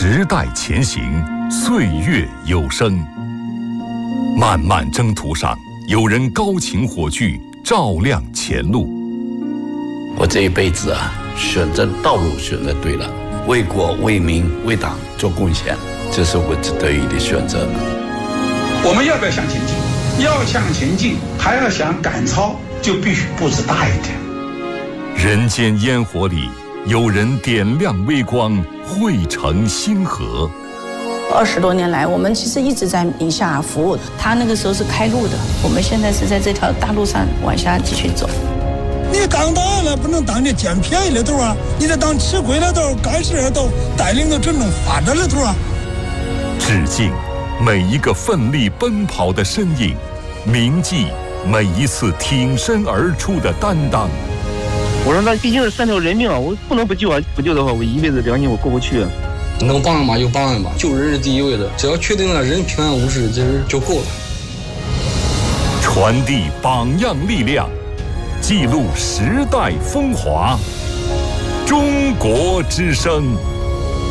时代前行，岁月有声。漫漫征途上，有人高擎火炬，照亮前路。 我这一辈子啊，选择道路选择对了，为国为民为党做贡献，这是我得意的选择。 我们要不要向前进？要向前进，还要想赶超，就必须步子大一点。 人间烟火里，有人点亮微光，汇成星河。 20多年来，我们其实一直在宁夏服务。他那个时候是开路的，我们现在是在这条大路上往下继续走。 你当大了，不能当你捡便宜的头啊！你得当吃亏的头、干事的头，带领着真正发展的头啊！ 致敬每一个奋力奔跑的身影，铭记每一次挺身而出的担当。 我说那毕竟是3条人命啊，我不能不救啊！不救的话，我一辈子良心我过不去啊！ 能帮一把就帮一把，救人是第一位的，只要确定了人平安无事，其实就够了。 传递榜样力量，记录时代风华。中国之声。